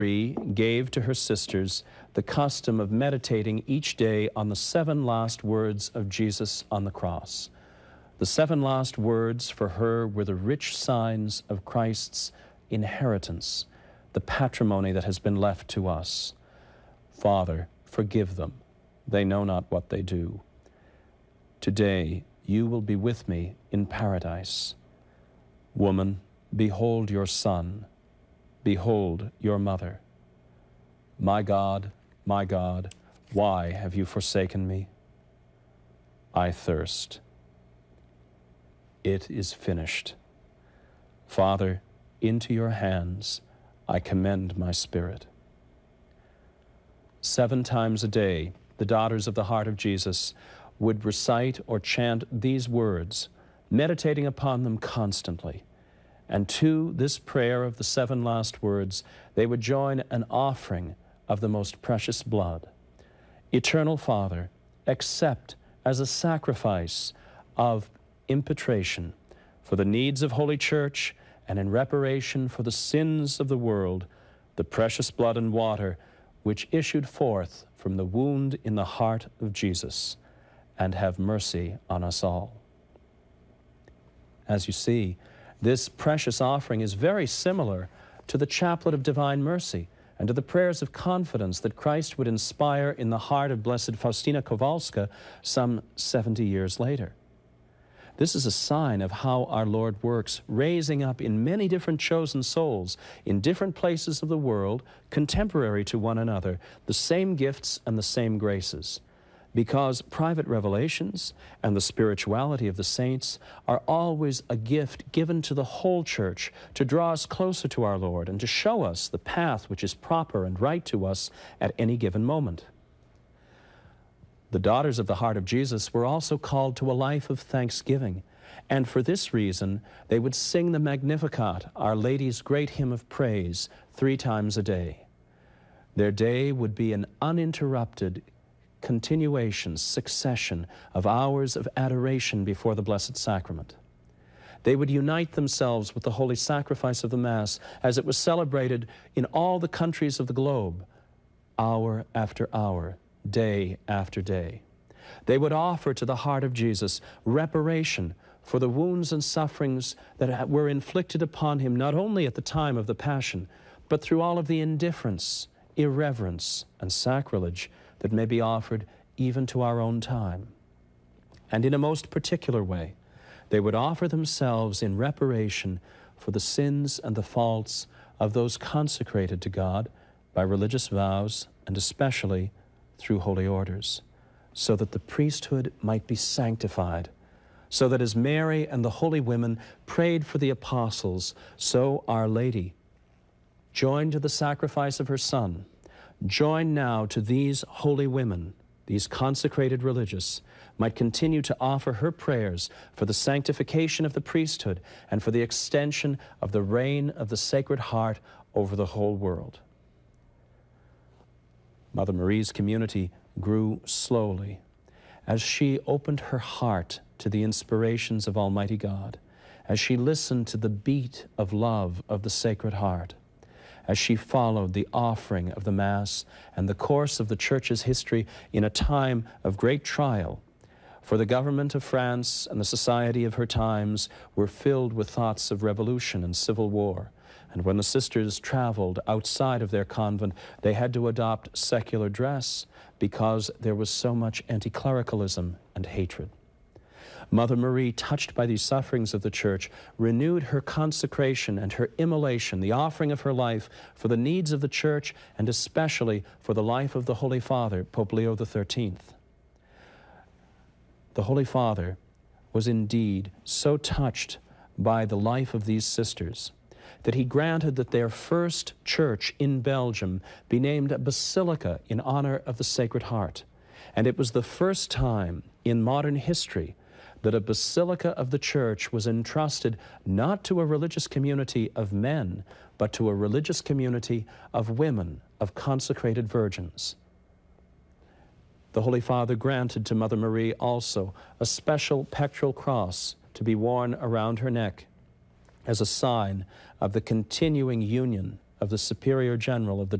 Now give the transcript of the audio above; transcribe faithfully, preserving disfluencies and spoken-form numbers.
Mary gave to her sisters the custom of meditating each day on the seven last words of Jesus on the cross. The seven last words for her were the rich signs of Christ's inheritance, the patrimony that has been left to us. Father, forgive them. They know not what they do. Today you will be with me in paradise. Woman, behold your son. Behold your mother. My God, my God, why have you forsaken me? I thirst. It is finished. Father, into your hands I commend my spirit. Seven times a day, the daughters of the heart of Jesus would recite or chant these words, meditating upon them constantly. And to this prayer of the seven last words, they would join an offering of the most precious blood. Eternal Father, accept as a sacrifice of impetration for the needs of Holy Church and in reparation for the sins of the world, the precious blood and water which issued forth from the wound in the heart of Jesus, and have mercy on us all. As you see, this precious offering is very similar to the Chaplet of Divine Mercy and to the prayers of confidence that Christ would inspire in the heart of Blessed Faustina Kowalska some seventy years later. This is a sign of how our Lord works, raising up in many different chosen souls in different places of the world, contemporary to one another, the same gifts and the same graces. Because private revelations and the spirituality of the saints are always a gift given to the whole Church to draw us closer to our Lord and to show us the path which is proper and right to us at any given moment. The daughters of the heart of Jesus were also called to a life of thanksgiving, and for this reason they would sing the Magnificat, Our Lady's great hymn of praise, three times a day. Their day would be an uninterrupted continuation, succession of hours of adoration before the Blessed Sacrament. They would unite themselves with the holy sacrifice of the Mass as it was celebrated in all the countries of the globe, hour after hour, day after day. They would offer to the heart of Jesus reparation for the wounds and sufferings that were inflicted upon him not only at the time of the Passion, but through all of the indifference, irreverence, and sacrilege that may be offered even to our own time. And in a most particular way, they would offer themselves in reparation for the sins and the faults of those consecrated to God by religious vows and especially through holy orders, so that the priesthood might be sanctified, so that as Mary and the holy women prayed for the apostles, so Our Lady, joined to the sacrifice of her Son, joined now to these holy women, these consecrated religious, might continue to offer her prayers for the sanctification of the priesthood and for the extension of the reign of the Sacred Heart over the whole world. Mother Marie's community grew slowly as she opened her heart to the inspirations of Almighty God, as she listened to the beat of love of the Sacred Heart, as she followed the offering of the Mass and the course of the Church's history in a time of great trial. For the government of France and the society of her times were filled with thoughts of revolution and civil war. And when the sisters traveled outside of their convent, they had to adopt secular dress because there was so much anti-clericalism and hatred. Mother Marie, touched by these sufferings of the Church, renewed her consecration and her immolation, the offering of her life for the needs of the Church and especially for the life of the Holy Father, Pope Leo the thirteenth. The Holy Father was indeed so touched by the life of these sisters that he granted that their first church in Belgium be named a basilica in honor of the Sacred Heart. And it was the first time in modern history that a basilica of the Church was entrusted not to a religious community of men, but to a religious community of women, of consecrated virgins. The Holy Father granted to Mother Marie also a special pectoral cross to be worn around her neck as a sign of the continuing union of the Superior General of the